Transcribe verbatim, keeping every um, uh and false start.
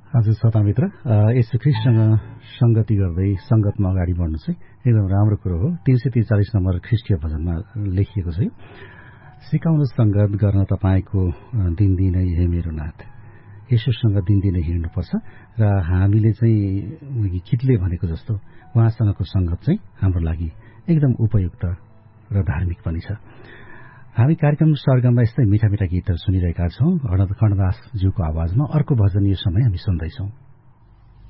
हजुर श्रोतामित्र, यसो ख्रिस्टसँग संगति गर्दै संगतमा अगाडि बढ्नु चाहिँ एकदम राम्रो कुरो हो। तीन सय त्रिचालिस नम्बर ख्रिस्टीय भजनमा लेखिएको छ, सिकाउनु संगत गर्न तपाईँको दिनदिनै हे मेरो नाथ। यसोसँग दिनदिनै हिँड्नुपर्छ र हामीले चाहिँ किटले भनेको जस्तो उहाँसँगको संगत चाहिँ हाम्रो लागि एकदम उपयुक्त र धार्मिक पनि छ। हामी कार्यक्रम सरगममा यस्तै मिठा मिठा गीतहरू सुनिरहेका छौं। कर्णदास ज्यूको आवाजमा अर्को भजन यो समय हामी सुन्दैछौं।